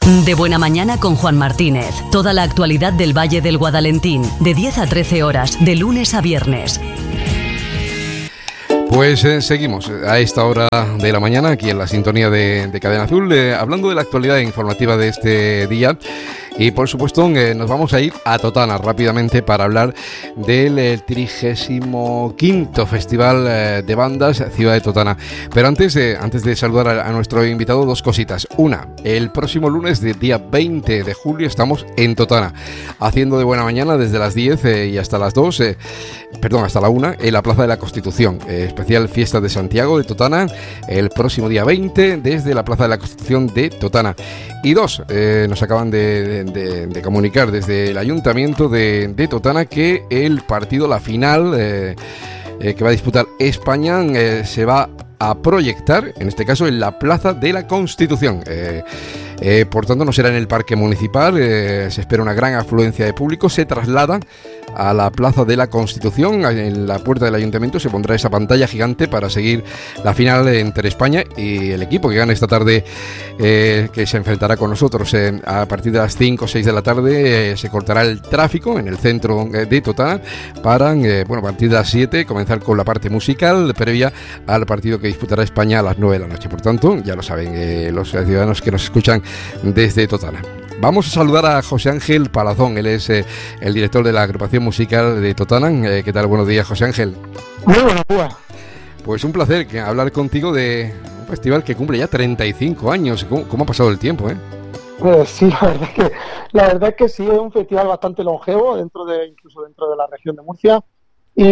De Buena Mañana con Juan Martínez. Toda la actualidad del Valle del Guadalentín, de 10 a 13 horas, de lunes a viernes. Pues seguimos a esta hora de la mañana aquí en la sintonía de Cadena Azul, hablando de la actualidad informativa de este día. Y por supuesto nos vamos a ir a Totana rápidamente para hablar del 35º Festival de Bandas Ciudad de Totana. Pero antes de saludar a nuestro invitado, dos cositas. Una, el próximo lunes, día 20 de julio, estamos en Totana, haciendo de Buena Mañana desde las 10 y hasta las 2, hasta la 1, en la Plaza de la Constitución. Especial Fiesta de Santiago de Totana, el próximo día 20, desde la Plaza de la Constitución de Totana. Y dos, nos acaban de comunicar desde el Ayuntamiento de Totana que el partido, la final que va a disputar España, se va a proyectar, en este caso, en la Plaza de la Constitución. Por tanto, no será en el Parque Municipal, se espera una gran afluencia de público, se traslada a la Plaza de la Constitución. En la puerta del Ayuntamiento se pondrá esa pantalla gigante para seguir la final entre España y el equipo que gane esta tarde, que se enfrentará con nosotros. A partir de las 5 o 6 de la tarde se cortará el tráfico en el centro de Totana para, a partir de las 7 comenzar con la parte musical previa al partido que disputará España a las 9 de la noche. Por tanto, ya lo saben los ciudadanos que nos escuchan desde Totana. Vamos a saludar a José Ángel Palazón, él es el director de la agrupación musical de Totana. ¿Qué tal? Buenos días, José Ángel. Muy buenos días. Pues un placer hablar contigo de un festival que cumple ya 35 años. ¿Cómo ha pasado el tiempo, Sí, la verdad es que sí, es un festival bastante longevo, incluso dentro de la región de Murcia. Y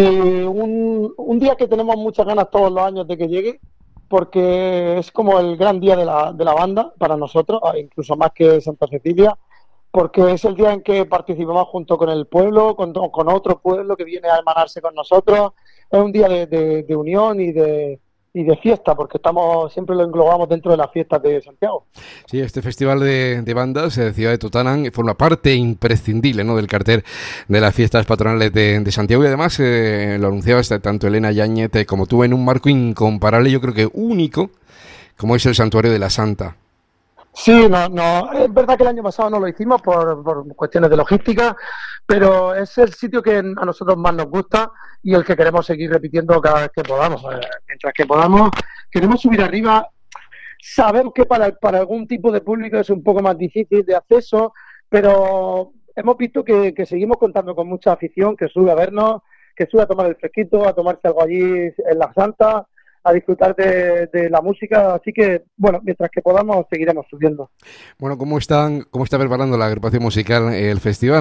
un día que tenemos muchas ganas todos los años de que llegue, porque es como el gran día de la banda para nosotros, incluso más que Santa Cecilia, porque es el día en que participamos junto con el pueblo, con otro pueblo que viene a hermanarse con nosotros. Es un día de unión y de fiesta, porque siempre lo englobamos dentro de las fiestas de Santiago. Sí, este festival de bandas de Ciudad de Totana forma parte imprescindible, ¿no?, del cartel de las fiestas patronales de Santiago, y además lo anunciabas tanto Elena Yáñez como tú, en un marco incomparable, yo creo que único, como es el Santuario de la Santa. Sí, no, es verdad que el año pasado no lo hicimos por cuestiones de logística, pero es el sitio que a nosotros más nos gusta y el que queremos seguir repitiendo cada vez que podamos. Mientras que podamos, queremos subir arriba. Sabemos que para algún tipo de público es un poco más difícil de acceso, pero hemos visto que seguimos contando con mucha afición que sube a vernos, que sube a tomar el fresquito, a tomarse algo allí en la Santa, a disfrutar de la música. Así que, mientras que podamos, seguiremos subiendo. Bueno, ¿cómo está preparando la agrupación musical el festival?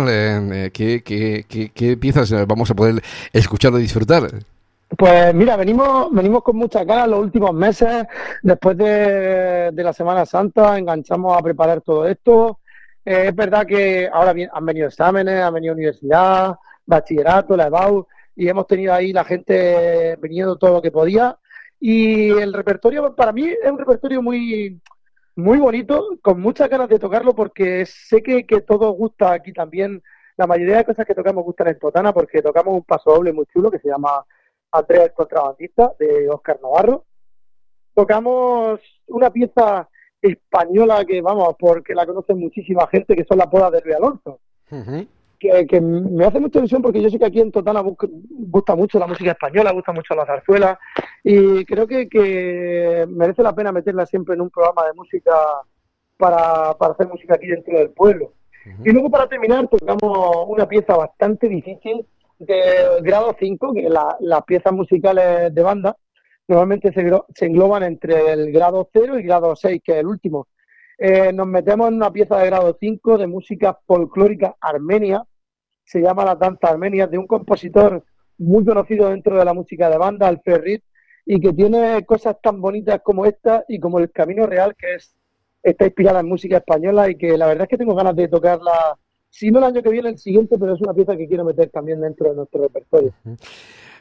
¿Qué piezas vamos a poder escuchar o disfrutar? Pues mira, venimos con muchas ganas los últimos meses. Después de la Semana Santa enganchamos a preparar todo esto. Es verdad que ahora han venido exámenes, han venido universidad, bachillerato, la EBAU, y hemos tenido ahí la gente viniendo todo lo que podía. Y el repertorio para mí es un repertorio muy, muy bonito, con muchas ganas de tocarlo, porque sé que todo gusta aquí también. La mayoría de cosas que tocamos gustan en Totana, porque tocamos un paso doble muy chulo que se llama Andrea el Contrabandista, de Óscar Navarro. Tocamos una pieza española porque la conoce muchísima gente, que son las bodas de Luis Alonso. Uh-huh. Que me hace mucha ilusión, porque yo sé que aquí en Totana gusta mucho la música española, gusta mucho la zarzuela, y creo que merece la pena meterla siempre en un programa de música para hacer música aquí dentro del pueblo. Uh-huh. Y luego, para terminar, tocamos una pieza bastante difícil de grado 5, que las piezas musicales de banda normalmente se engloban entre el grado 0 y grado 6, que es el último. Nos metemos en una pieza de grado 5 de música folclórica armenia, se llama La Danza Armenia, de un compositor muy conocido dentro de la música de banda, Alfred Reed, y que tiene cosas tan bonitas como esta y como El Camino Real, que está inspirada en música española, y que la verdad es que tengo ganas de tocarla, si no el año que viene, el siguiente, pero es una pieza que quiero meter también dentro de nuestro repertorio.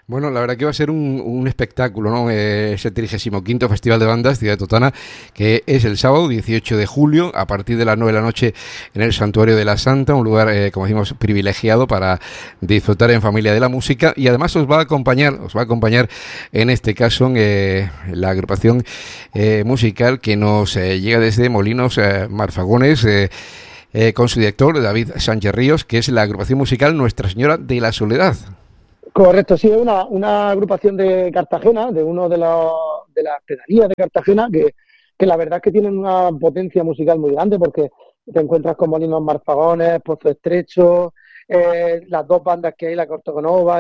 Bueno, la verdad que va a ser un espectáculo, ¿no? Ese 35º Festival de Bandas Ciudad de Totana, que es el sábado 18 de julio, a partir de las 9 de la noche en el Santuario de la Santa, un lugar, como decimos, privilegiado para disfrutar en familia de la música, y además os va a acompañar en este caso la agrupación musical que nos llega desde Molinos Marfagones, con su director David Sánchez Ríos, que es la agrupación musical Nuestra Señora de la Soledad. Correcto, sí, es una agrupación de Cartagena, de uno de las pedanías de Cartagena, que la verdad es que tienen una potencia musical muy grande, porque te encuentras con Molinos Marfagones, Pozo Estrecho, las dos bandas que hay, la Cortoconova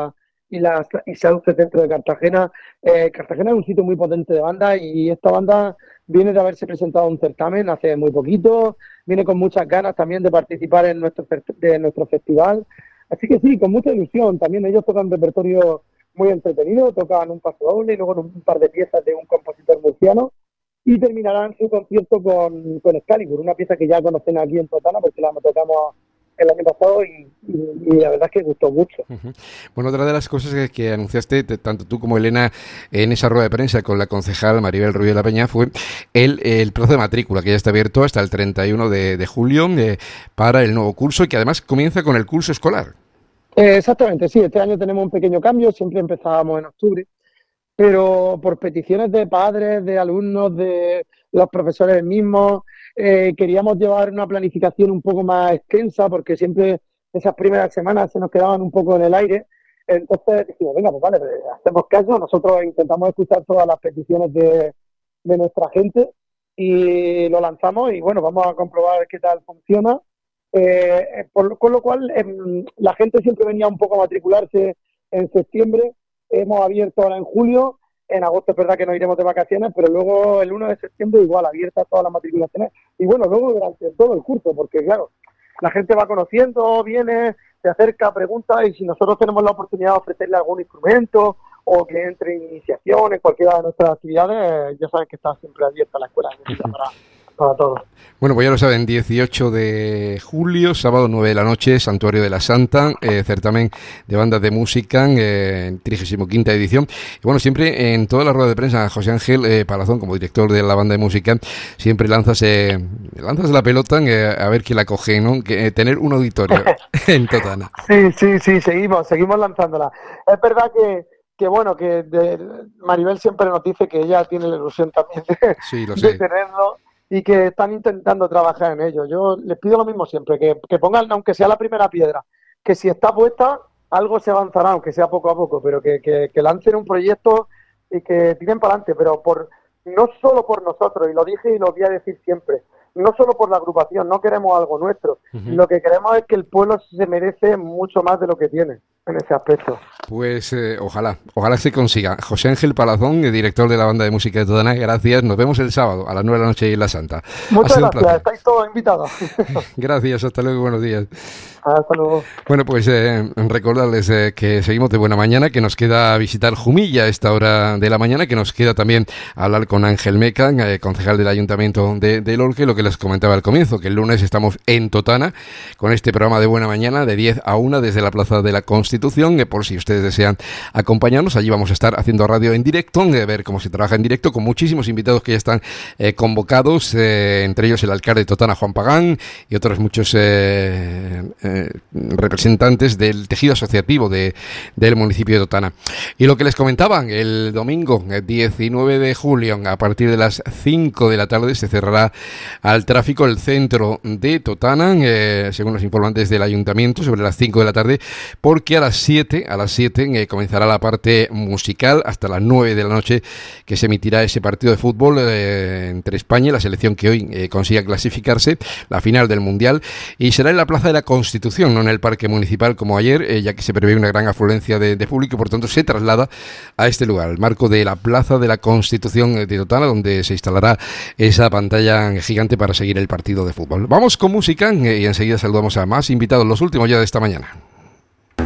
y Sauces dentro de Cartagena. Cartagena es un sitio muy potente de bandas, y esta banda viene de haberse presentado a un certamen hace muy poquito, viene con muchas ganas también de participar en nuestro festival. Así que sí, con mucha ilusión. También ellos tocan repertorio muy entretenido, tocan un paso doble y luego un par de piezas de un compositor murciano, y terminarán su concierto con Excalibur, una pieza que ya conocen aquí en Totana porque la tocamos el año pasado y la verdad es que gustó mucho. Uh-huh. Bueno, otra de las cosas que anunciaste, tanto tú como Elena, en esa rueda de prensa con la concejal Maribel Rubio de la Peña, fue el plazo de matrícula, que ya está abierto hasta el 31 de julio para el nuevo curso, y que además comienza con el curso escolar. Exactamente, sí, este año tenemos un pequeño cambio, siempre empezábamos en octubre, pero por peticiones de padres, de alumnos, de los profesores mismos, queríamos llevar una planificación un poco más extensa, porque siempre esas primeras semanas se nos quedaban un poco en el aire. Entonces dijimos, venga, pues vale, pues hacemos caso, nosotros intentamos escuchar todas las peticiones de nuestra gente y lo lanzamos, y bueno, vamos a comprobar qué tal funciona. Con lo cual la gente siempre venía un poco a matricularse en septiembre. Hemos abierto ahora en julio, en agosto es verdad que nos iremos de vacaciones, pero luego el 1 de septiembre igual abiertas todas las matriculaciones, y bueno, luego durante todo el curso, porque claro, la gente va conociendo, viene, se acerca, pregunta, y si nosotros tenemos la oportunidad de ofrecerle algún instrumento o que entre en iniciación en cualquiera de nuestras actividades, ya saben que está siempre abierta la escuela para todos. Bueno, pues ya lo saben, 18 de julio, sábado 9 de la noche, Santuario de la Santa, certamen de bandas de música, 35ª edición. Y bueno, siempre en toda la rueda de prensa, José Ángel Palazón, como director de la banda de música, siempre lanzas la pelota a ver quién la coge, ¿no? Tener un auditorio en Totana. Sí, seguimos lanzándola. Es verdad que bueno, que Maribel siempre nos dice que ella tiene la ilusión también de tenerlo, y que están intentando trabajar en ello. Yo les pido lo mismo siempre, que pongan, aunque sea la primera piedra, que si está puesta, algo se avanzará, aunque sea poco a poco, pero que lancen un proyecto y que tiren para adelante, pero no solo por nosotros, y lo dije y lo voy a decir siempre, no solo por la agrupación, no queremos algo nuestro, lo que queremos es que el pueblo se merece mucho más de lo que tiene en ese aspecto. Pues ojalá se consiga. José Ángel Palazón, director de la banda de música de Totana, gracias. Nos vemos el sábado a las 9 de la noche en La Santa. Muchas gracias, estáis todos invitados. Gracias, hasta luego, buenos días. Hasta luego. Bueno, pues recordarles que seguimos de buena mañana, que nos queda visitar Jumilla a esta hora de la mañana, que nos queda también hablar con Ángel Meca, concejal del Ayuntamiento de Lorque, lo que les comentaba al comienzo, que el lunes estamos en Totana con este programa de buena mañana de 10 a 1 desde la Plaza de la Constitución, por si ustedes desean acompañarnos, allí vamos a estar haciendo radio en directo, ver cómo se trabaja en directo, con muchísimos invitados que ya están convocados, entre ellos el alcalde de Totana, Juan Pagán, y otros muchos representantes del tejido asociativo del municipio de Totana. Y lo que les comentaban, el domingo 19 de julio a partir de las 5 de la tarde se cerrará al tráfico el centro de Totana, según los informantes del ayuntamiento, sobre las 5 de la tarde, porque a las 7 comenzará la parte musical hasta las 9 de la noche, que se emitirá ese partido de fútbol entre España y la selección que hoy consiga clasificarse, la final del Mundial, y será en la Plaza de la Constitución, no en el Parque Municipal como ayer, ya que se prevé una gran afluencia de público, por tanto se traslada a este lugar, el marco de la Plaza de la Constitución de Totana, donde se instalará esa pantalla gigante para seguir el partido de fútbol. Vamos con música y enseguida saludamos a más invitados, los últimos ya de esta mañana.